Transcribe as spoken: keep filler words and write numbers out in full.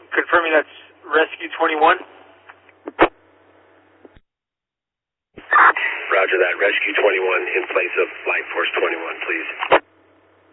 confirming that's Rescue twenty-one. Roger that. Rescue twenty-one in place of Flight Force twenty-one, please.